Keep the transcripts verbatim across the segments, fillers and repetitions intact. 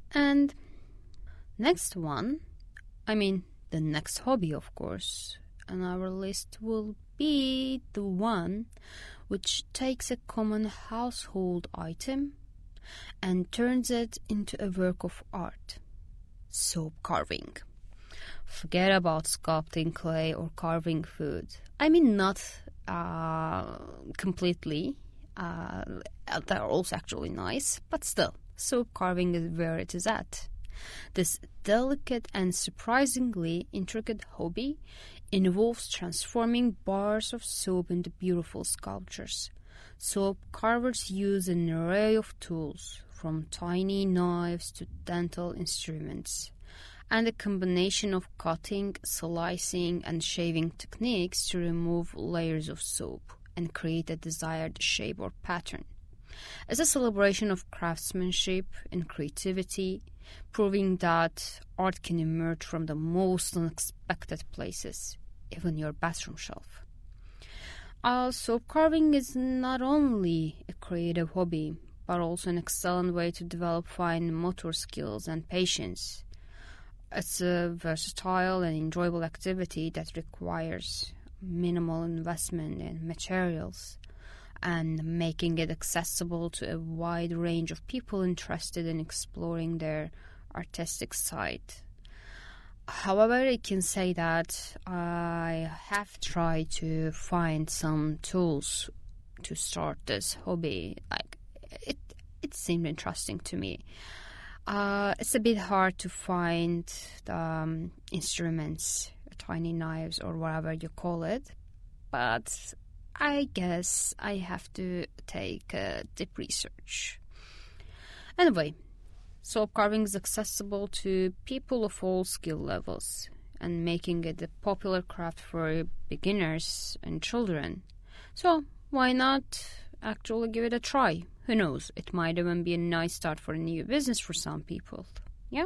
And next one, I mean the next hobby, of course, on our list will be the one which takes a common household item and turns it into a work of art. Soap carving. Forget about sculpting clay or carving food. I mean, not uh, completely. Uh, they're also actually nice, but still, soap carving is where it is at. This delicate and surprisingly intricate hobby involves transforming bars of soap into beautiful sculptures. Soap carvers use an array of tools, from tiny knives to dental instruments, and a combination of cutting, slicing, and shaving techniques to remove layers of soap and create a desired shape or pattern. It's a celebration of craftsmanship and creativity, proving that art can emerge from the most unexpected places, even your bathroom shelf. Uh, soap carving is not only a creative hobby, but also an excellent way to develop fine motor skills and patience. It's a versatile and enjoyable activity that requires minimal investment in materials, and making it accessible to a wide range of people interested in exploring their artistic side. However, I can say that I have tried to find some tools to start this hobby. Like it, it seemed interesting to me. Uh, it's a bit hard to find the um, instruments, tiny knives or whatever you call it, but I guess I have to take a deep research. Anyway, soap carving is accessible to people of all skill levels and making it a popular craft for beginners and children. So why not actually give it a try? Who knows, it might even be a nice start for a new business for some people. Yeah?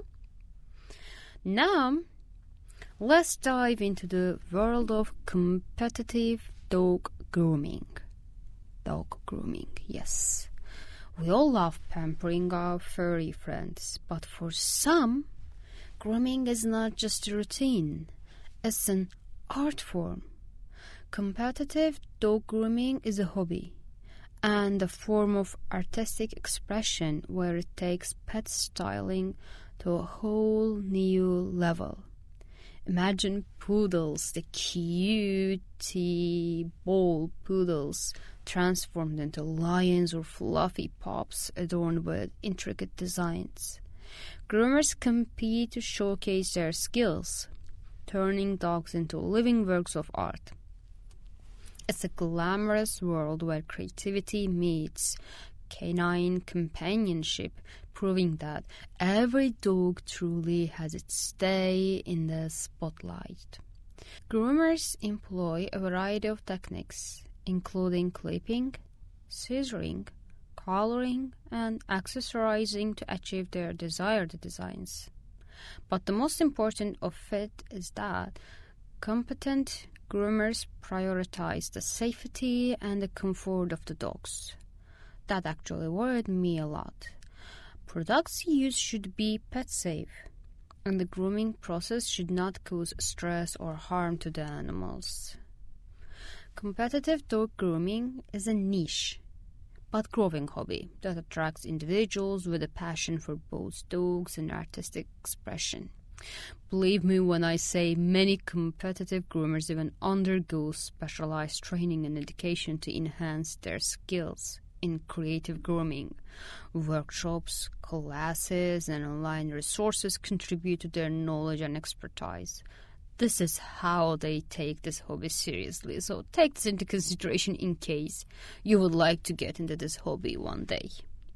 Now, let's dive into the world of competitive dog grooming. Dog grooming, yes. We all love pampering our furry friends, but for some, grooming is not just a routine, it's an art form. Competitive dog grooming is a hobby and a form of artistic expression where it takes pet styling to a whole new level. Imagine poodles, the cutie ball poodles, transformed into lions or fluffy pups adorned with intricate designs. Groomers compete to showcase their skills, turning dogs into living works of art. It's a glamorous world where creativity meets canine companionship, proving that every dog truly has its day in the spotlight. Groomers employ a variety of techniques, including clipping, scissoring, coloring, and accessorizing to achieve their desired designs. But the most important of it is that competent groomers prioritize the safety and the comfort of the dogs. That actually worried me a lot. Products used should be pet safe, and the grooming process should not cause stress or harm to the animals. Competitive dog grooming is a niche but growing hobby that attracts individuals with a passion for both dogs and artistic expression. Believe me when I say many competitive groomers even undergo specialized training and education to enhance their skills in creative grooming. Workshops, classes, and online resources contribute to their knowledge and expertise. This is how they take this hobby seriously, so take this into consideration in case you would like to get into this hobby one day.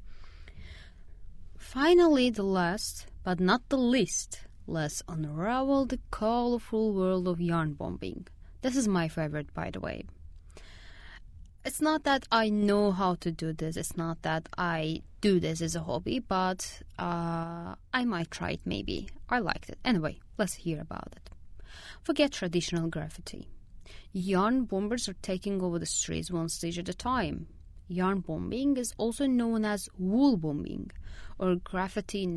Finally, the last, but not the least, let's unravel the colorful world of yarn bombing. This is my favorite, by the way. It's not that I know how to do this, it's not that I do this as a hobby, but uh, I might try it maybe. I liked it. Anyway, let's hear about it. Forget traditional graffiti. Yarn bombers are taking over the streets one stage at a time. Yarn bombing is also known as wool bombing or graffiti